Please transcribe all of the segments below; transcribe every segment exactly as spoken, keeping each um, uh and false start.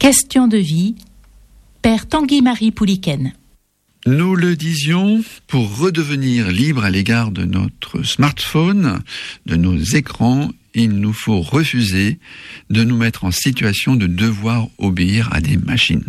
Question de vie, Père Tanguy-Marie Pouliken. Nous le disions, pour redevenir libre à l'égard de notre smartphone, de nos écrans, il nous faut refuser de nous mettre en situation de devoir obéir à des machines.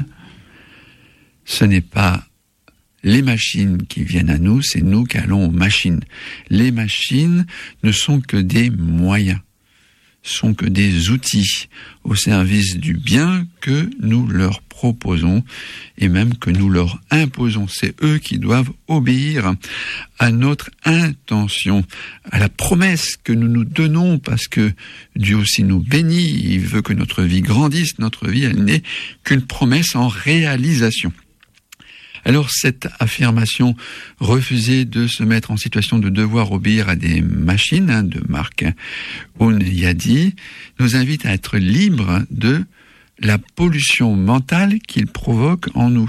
Ce n'est pas les machines qui viennent à nous, c'est nous qui allons aux machines. Les machines ne sont que des moyens, sont que des outils au service du bien que nous leur proposons et même que nous leur imposons. C'est eux qui doivent obéir à notre intention, à la promesse que nous nous donnons, parce que Dieu aussi nous bénit, il veut que notre vie grandisse, notre vie, elle n'est qu'une promesse en réalisation. Alors cette affirmation, refuser de se mettre en situation de devoir obéir à des machines, hein, de Marc Oun-Yadi, nous invite à être libres de la pollution mentale qu'il provoque en nous.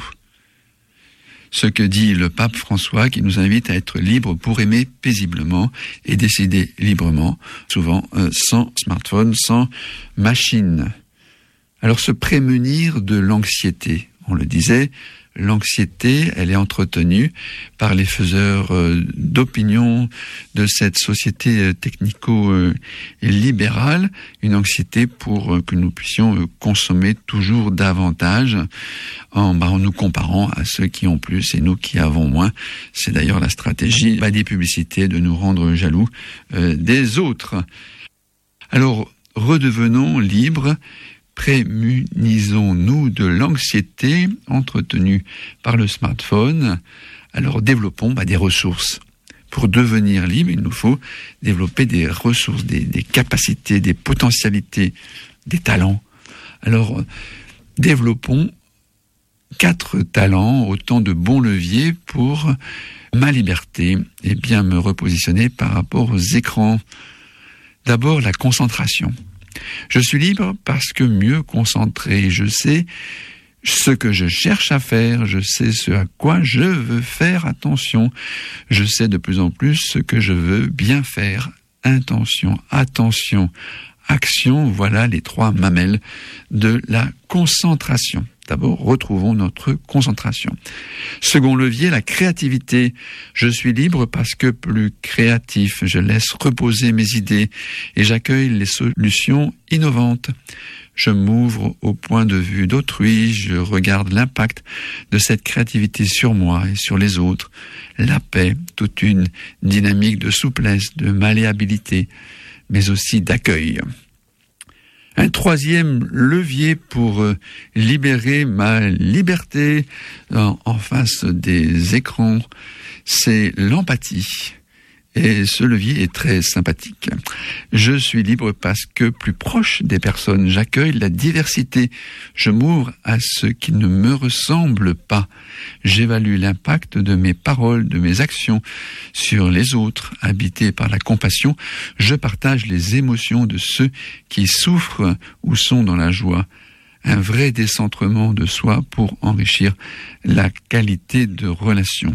Ce que dit le pape François, qui nous invite à être libres pour aimer paisiblement et décider librement, souvent euh, sans smartphone, sans machine. Alors se prémunir de l'anxiété, on le disait, l'anxiété, elle est entretenue par les faiseurs euh, d'opinion de cette société euh, technico-libérale, une anxiété pour euh, que nous puissions euh, consommer toujours davantage en, bah, en nous comparant à ceux qui ont plus et nous qui avons moins. C'est d'ailleurs la stratégie bah, des publicités de nous rendre jaloux euh, des autres. Alors, redevenons libres. Prémunisons-nous de l'anxiété entretenue par le smartphone. Alors développons bah, des ressources. Pour devenir libre, il nous faut développer des ressources, des, des capacités, des potentialités, des talents. Alors développons quatre talents, autant de bons leviers pour ma liberté et bien me repositionner par rapport aux écrans. D'abord la concentration. Je suis libre parce que mieux concentré, je sais ce que je cherche à faire, je sais ce à quoi je veux faire attention, je sais de plus en plus ce que je veux bien faire. Intention, attention, action, voilà les trois mamelles de la concentration. D'abord, retrouvons notre concentration. Second levier, la créativité. Je suis libre parce que plus créatif, je laisse reposer mes idées et j'accueille les solutions innovantes. Je m'ouvre au point de vue d'autrui, je regarde l'impact de cette créativité sur moi et sur les autres. La paix, toute une dynamique de souplesse, de malléabilité, mais aussi d'accueil. Un troisième levier pour euh, libérer ma liberté en, en face des écrans, c'est l'empathie. Et ce levier est très sympathique. Je suis libre parce que plus proche des personnes, j'accueille la diversité. Je m'ouvre à ce qui ne me ressemble pas. J'évalue l'impact de mes paroles, de mes actions sur les autres. Habité par la compassion, je partage les émotions de ceux qui souffrent ou sont dans la joie. Un vrai décentrement de soi pour enrichir la qualité de relation.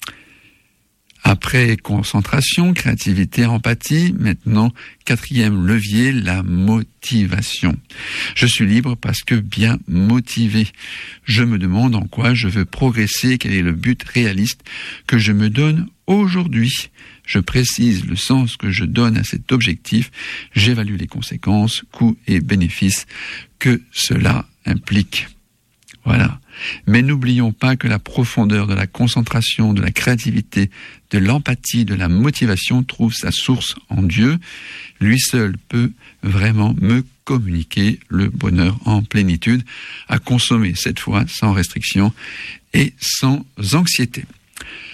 Après concentration, créativité, empathie, maintenant, quatrième levier, la motivation. Je suis libre parce que bien motivé. Je me demande en quoi je veux progresser, quel est le but réaliste que je me donne aujourd'hui. Je précise le sens que je donne à cet objectif. J'évalue les conséquences, coûts et bénéfices que cela implique. Voilà. Mais n'oublions pas que la profondeur de la concentration, de la créativité, de l'empathie, de la motivation trouve sa source en Dieu. Lui seul peut vraiment me communiquer le bonheur en plénitude, à consommer cette fois sans restriction et sans anxiété.